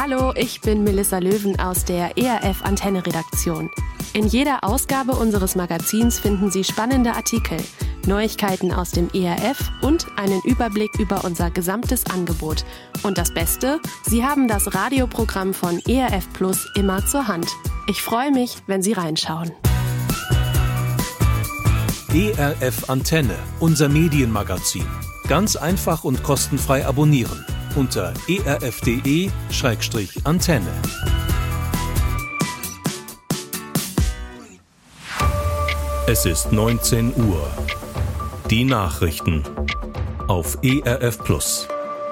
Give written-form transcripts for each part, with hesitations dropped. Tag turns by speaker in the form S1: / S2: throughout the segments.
S1: Hallo, ich bin Melissa Löwen aus der ERF Antenne-Redaktion. In jeder Ausgabe unseres Magazins finden Sie spannende Artikel, Neuigkeiten aus dem ERF und einen Überblick über unser gesamtes Angebot. Und das Beste, Sie haben das Radioprogramm von ERF Plus immer zur Hand. Ich freue mich, wenn Sie reinschauen.
S2: ERF Antenne, unser Medienmagazin. Ganz einfach und kostenfrei abonnieren unter erf.de/antenne. Es ist 19 Uhr. Die Nachrichten auf ERF Plus.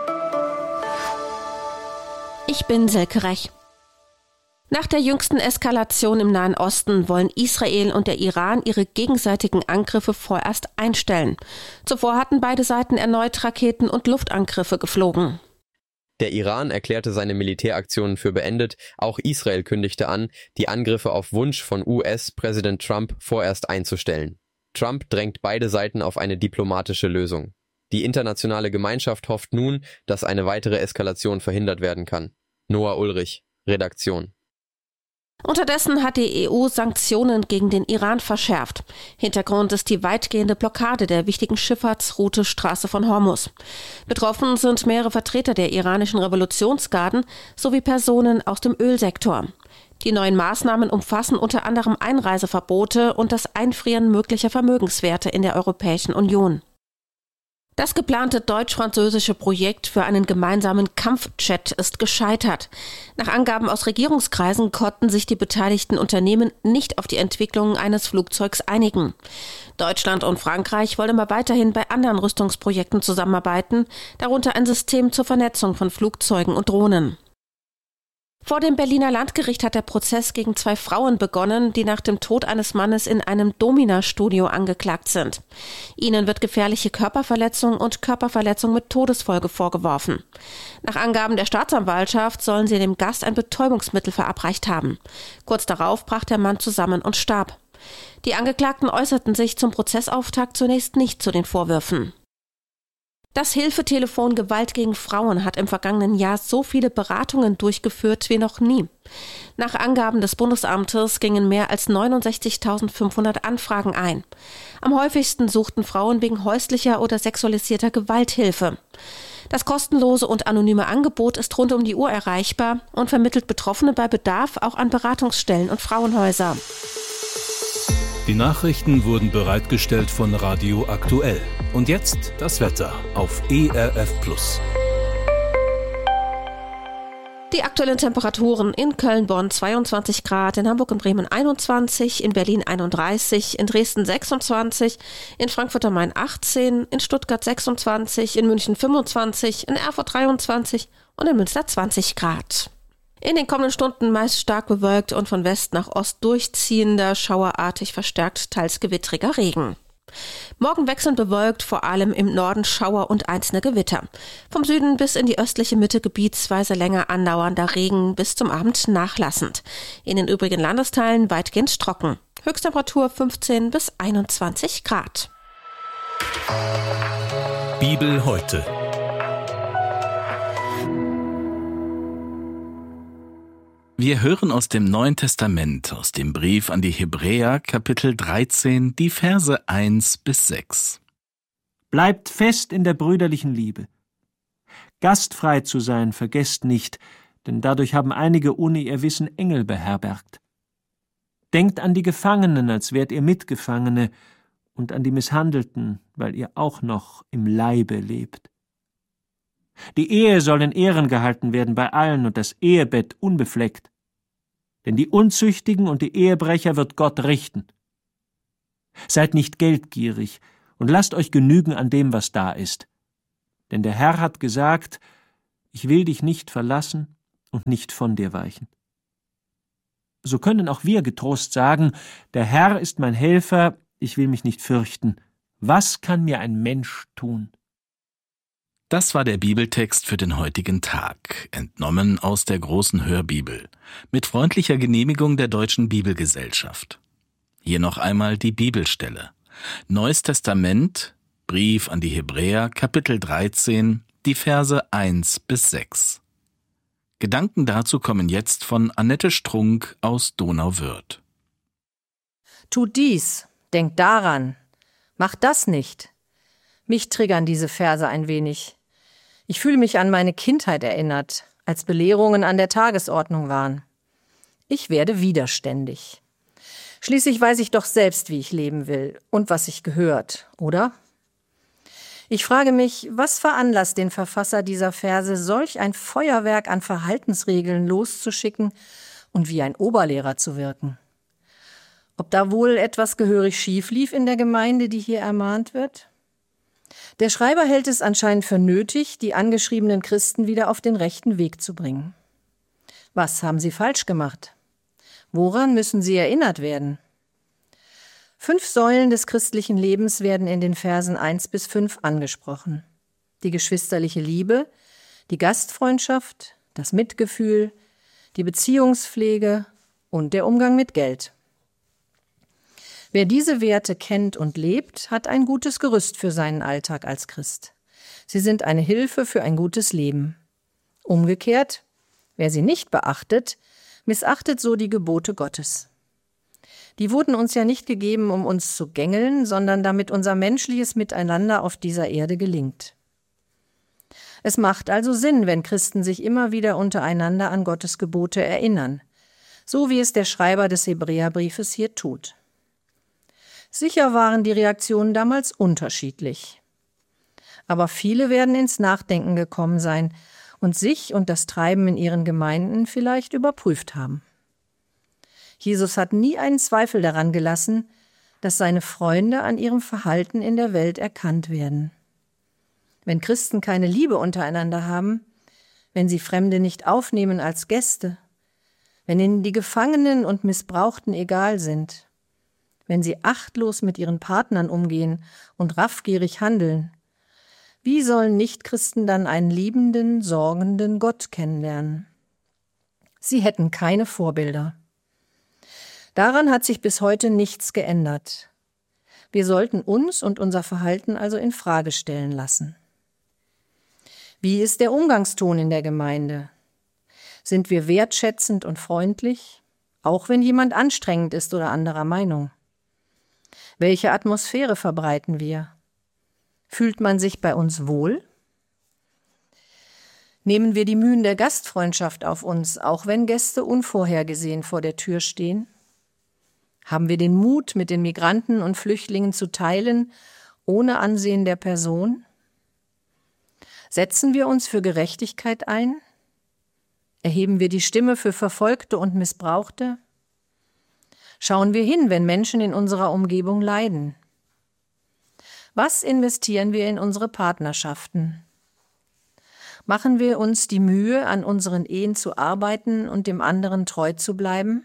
S3: Ich bin Silke Rech. Nach der jüngsten Eskalation im Nahen Osten wollen Israel und der Iran ihre gegenseitigen Angriffe vorerst einstellen. Zuvor hatten beide Seiten erneut Raketen- und Luftangriffe geflogen.
S4: Der Iran erklärte seine Militäraktionen für beendet. Auch Israel kündigte an, die Angriffe auf Wunsch von US-Präsident Trump vorerst einzustellen. Trump drängt beide Seiten auf eine diplomatische Lösung. Die internationale Gemeinschaft hofft nun, dass eine weitere Eskalation verhindert werden kann. Noah Ulrich, Redaktion.
S3: Unterdessen hat die EU Sanktionen gegen den Iran verschärft. Hintergrund ist die weitgehende Blockade der wichtigen Schifffahrtsroute Straße von Hormuz. Betroffen sind mehrere Vertreter der iranischen Revolutionsgarden sowie Personen aus dem Ölsektor. Die neuen Maßnahmen umfassen unter anderem Einreiseverbote und das Einfrieren möglicher Vermögenswerte in der Europäischen Union. Das geplante deutsch-französische Projekt für einen gemeinsamen Kampfjet ist gescheitert. Nach Angaben aus Regierungskreisen konnten sich die beteiligten Unternehmen nicht auf die Entwicklung eines Flugzeugs einigen. Deutschland und Frankreich wollen aber weiterhin bei anderen Rüstungsprojekten zusammenarbeiten, darunter ein System zur Vernetzung von Flugzeugen und Drohnen. Vor dem Berliner Landgericht hat der Prozess gegen 2 Frauen begonnen, die nach dem Tod eines Mannes in einem Domina-Studio angeklagt sind. Ihnen wird gefährliche Körperverletzung und Körperverletzung mit Todesfolge vorgeworfen. Nach Angaben der Staatsanwaltschaft sollen sie dem Gast ein Betäubungsmittel verabreicht haben. Kurz darauf brach der Mann zusammen und starb. Die Angeklagten äußerten sich zum Prozessauftakt zunächst nicht zu den Vorwürfen. Das Hilfetelefon Gewalt gegen Frauen hat im vergangenen Jahr so viele Beratungen durchgeführt wie noch nie. Nach Angaben des Bundesamtes gingen mehr als 69.500 Anfragen ein. Am häufigsten suchten Frauen wegen häuslicher oder sexualisierter Gewalt Hilfe. Das kostenlose und anonyme Angebot ist rund um die Uhr erreichbar und vermittelt Betroffene bei Bedarf auch an Beratungsstellen und Frauenhäuser.
S2: Die Nachrichten wurden bereitgestellt von Radio Aktuell. Und jetzt das Wetter auf ERF Plus.
S3: Die aktuellen Temperaturen in Köln, Bonn 22 Grad, in Hamburg und Bremen 21, in Berlin 31, in Dresden 26, in Frankfurt am Main 18, in Stuttgart 26, in München 25, in Erfurt 23 und in Münster 20 Grad. In den kommenden Stunden meist stark bewölkt und von West nach Ost durchziehender, schauerartig verstärkt, teils gewittriger Regen. Morgen wechselnd bewölkt, vor allem im Norden Schauer und einzelne Gewitter. Vom Süden bis in die östliche Mitte gebietsweise länger andauernder Regen, bis zum Abend nachlassend. In den übrigen Landesteilen weitgehend trocken. Höchsttemperatur 15 bis 21 Grad.
S2: Bibel heute.
S5: Wir hören aus dem Neuen Testament, aus dem Brief an die Hebräer, Kapitel 13, die Verse 1 bis 6.
S6: Bleibt fest in der brüderlichen Liebe. Gastfrei zu sein, vergesst nicht, denn dadurch haben einige ohne ihr Wissen Engel beherbergt. Denkt an die Gefangenen, als wärt ihr Mitgefangene, und an die Misshandelten, weil ihr auch noch im Leibe lebt. Die Ehe soll in Ehren gehalten werden bei allen und das Ehebett unbefleckt. Denn die Unzüchtigen und die Ehebrecher wird Gott richten. Seid nicht geldgierig und lasst euch genügen an dem, was da ist. Denn der Herr hat gesagt, ich will dich nicht verlassen und nicht von dir weichen. So können auch wir getrost sagen, der Herr ist mein Helfer, ich will mich nicht fürchten. Was kann mir ein Mensch tun?
S5: Das war der Bibeltext für den heutigen Tag, entnommen aus der großen Hörbibel, mit freundlicher Genehmigung der Deutschen Bibelgesellschaft. Hier noch einmal die Bibelstelle. Neues Testament, Brief an die Hebräer, Kapitel 13, die Verse 1 bis 6. Gedanken dazu kommen jetzt von Annette Strunk aus Donauwörth.
S7: Tut dies, denkt daran, macht das nicht. Mich triggern diese Verse ein wenig. Ich fühle mich an meine Kindheit erinnert, als Belehrungen an der Tagesordnung waren. Ich werde widerständig. Schließlich weiß ich doch selbst, wie ich leben will und was sich gehört, oder? Ich frage mich, was veranlasst den Verfasser dieser Verse, solch ein Feuerwerk an Verhaltensregeln loszuschicken und wie ein Oberlehrer zu wirken? Ob da wohl etwas gehörig schief lief in der Gemeinde, die hier ermahnt wird? Der Schreiber hält es anscheinend für nötig, die angeschriebenen Christen wieder auf den rechten Weg zu bringen. Was haben sie falsch gemacht? Woran müssen sie erinnert werden? 5 Säulen des christlichen Lebens werden in den Versen 1-5 angesprochen. Die geschwisterliche Liebe, die Gastfreundschaft, das Mitgefühl, die Beziehungspflege und der Umgang mit Geld. Wer diese Werte kennt und lebt, hat ein gutes Gerüst für seinen Alltag als Christ. Sie sind eine Hilfe für ein gutes Leben. Umgekehrt, wer sie nicht beachtet, missachtet so die Gebote Gottes. Die wurden uns ja nicht gegeben, um uns zu gängeln, sondern damit unser menschliches Miteinander auf dieser Erde gelingt. Es macht also Sinn, wenn Christen sich immer wieder untereinander an Gottes Gebote erinnern, so wie es der Schreiber des Hebräerbriefes hier tut. Sicher waren die Reaktionen damals unterschiedlich. Aber viele werden ins Nachdenken gekommen sein und sich und das Treiben in ihren Gemeinden vielleicht überprüft haben. Jesus hat nie einen Zweifel daran gelassen, dass seine Freunde an ihrem Verhalten in der Welt erkannt werden. Wenn Christen keine Liebe untereinander haben, wenn sie Fremde nicht aufnehmen als Gäste, wenn ihnen die Gefangenen und Missbrauchten egal sind, wenn sie achtlos mit ihren Partnern umgehen und raffgierig handeln, wie sollen Nichtchristen dann einen liebenden, sorgenden Gott kennenlernen? Sie hätten keine Vorbilder. Daran hat sich bis heute nichts geändert. Wir sollten uns und unser Verhalten also in Frage stellen lassen. Wie ist der Umgangston in der Gemeinde? Sind wir wertschätzend und freundlich, auch wenn jemand anstrengend ist oder anderer Meinung? Welche Atmosphäre verbreiten wir? Fühlt man sich bei uns wohl? Nehmen wir die Mühen der Gastfreundschaft auf uns, auch wenn Gäste unvorhergesehen vor der Tür stehen? Haben wir den Mut, mit den Migranten und Flüchtlingen zu teilen, ohne Ansehen der Person? Setzen wir uns für Gerechtigkeit ein? Erheben wir die Stimme für Verfolgte und Missbrauchte? Schauen wir hin, wenn Menschen in unserer Umgebung leiden? Was investieren wir in unsere Partnerschaften? Machen wir uns die Mühe, an unseren Ehen zu arbeiten und dem anderen treu zu bleiben?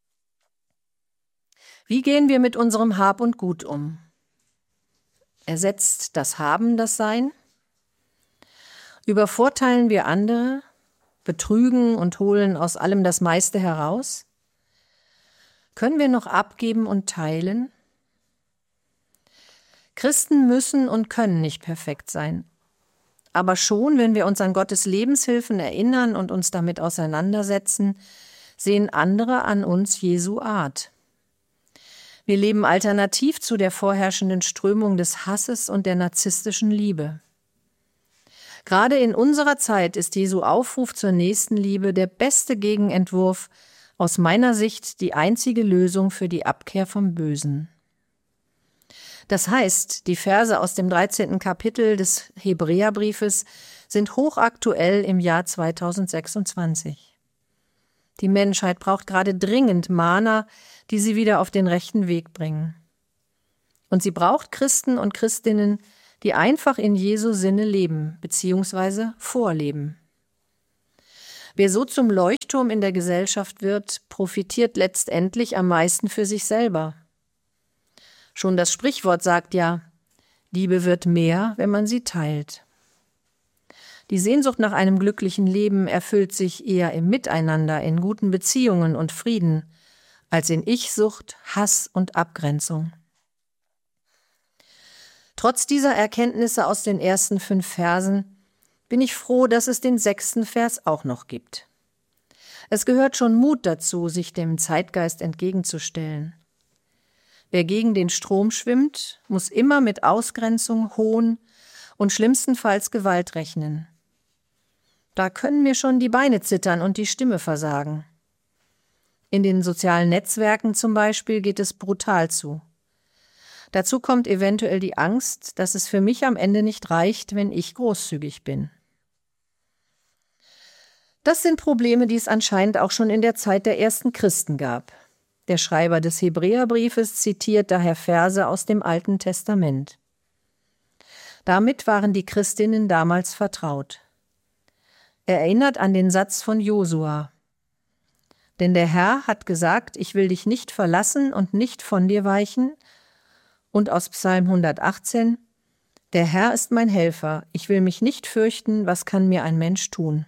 S7: Wie gehen wir mit unserem Hab und Gut um? Ersetzt das Haben das Sein? Übervorteilen wir andere, betrügen und holen aus allem das meiste heraus? Können wir noch abgeben und teilen? Christen müssen und können nicht perfekt sein. Aber schon, wenn wir uns an Gottes Lebenshilfen erinnern und uns damit auseinandersetzen, sehen andere an uns Jesu Art. Wir leben alternativ zu der vorherrschenden Strömung des Hasses und der narzisstischen Liebe. Gerade in unserer Zeit ist Jesu Aufruf zur Nächstenliebe der beste Gegenentwurf, aus meiner Sicht die einzige Lösung für die Abkehr vom Bösen. Das heißt, die Verse aus dem 13. Kapitel des Hebräerbriefes sind hochaktuell im Jahr 2026. Die Menschheit braucht gerade dringend Mahner, die sie wieder auf den rechten Weg bringen. Und sie braucht Christen und Christinnen, die einfach in Jesu Sinne leben bzw. vorleben. Wer so zum Leuchtturm in der Gesellschaft wird, profitiert letztendlich am meisten für sich selber. Schon das Sprichwort sagt ja, Liebe wird mehr, wenn man sie teilt. Die Sehnsucht nach einem glücklichen Leben erfüllt sich eher im Miteinander, in guten Beziehungen und Frieden, als in Ich-Sucht, Hass und Abgrenzung. Trotz dieser Erkenntnisse aus den ersten 5 Versen bin ich froh, dass es den 6. Vers auch noch gibt. Es gehört schon Mut dazu, sich dem Zeitgeist entgegenzustellen. Wer gegen den Strom schwimmt, muss immer mit Ausgrenzung, Hohn und schlimmstenfalls Gewalt rechnen. Da können mir schon die Beine zittern und die Stimme versagen. In den sozialen Netzwerken zum Beispiel geht es brutal zu. Dazu kommt eventuell die Angst, dass es für mich am Ende nicht reicht, wenn ich großzügig bin. Das sind Probleme, die es anscheinend auch schon in der Zeit der ersten Christen gab. Der Schreiber des Hebräerbriefes zitiert daher Verse aus dem Alten Testament. Damit waren die Christinnen damals vertraut. Er erinnert an den Satz von Josua. Denn der Herr hat gesagt, ich will dich nicht verlassen und nicht von dir weichen. Und aus Psalm 118, der Herr ist mein Helfer, ich will mich nicht fürchten, was kann mir ein Mensch tun.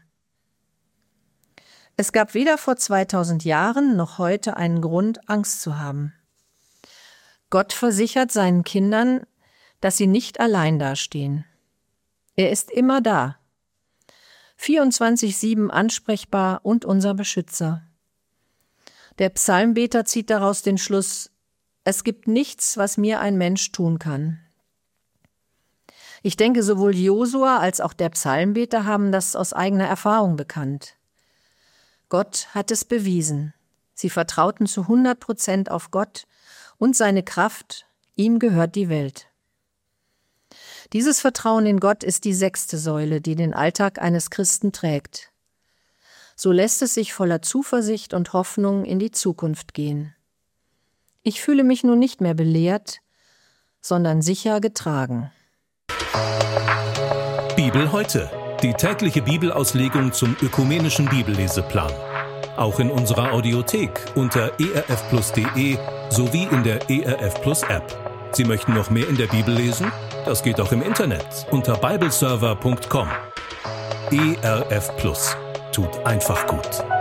S7: Es gab weder vor 2000 Jahren noch heute einen Grund, Angst zu haben. Gott versichert seinen Kindern, dass sie nicht allein dastehen. Er ist immer da, 24/7 ansprechbar und unser Beschützer. Der Psalmbeter zieht daraus den Schluss, es gibt nichts, was mir ein Mensch tun kann. Ich denke, sowohl Josua als auch der Psalmbeter haben das aus eigener Erfahrung bekannt. Gott hat es bewiesen. Sie vertrauten zu 100% auf Gott und seine Kraft, ihm gehört die Welt. Dieses Vertrauen in Gott ist die 6. Säule, die den Alltag eines Christen trägt. So lässt es sich voller Zuversicht und Hoffnung in die Zukunft gehen. Ich fühle mich nun nicht mehr belehrt, sondern sicher getragen.
S2: Bibel heute. Die tägliche Bibelauslegung zum ökumenischen Bibelleseplan. Auch in unserer Audiothek unter erfplus.de sowie in der ERF Plus App. Sie möchten noch mehr in der Bibel lesen? Das geht auch im Internet unter bibleserver.com. ERF Plus tut einfach gut.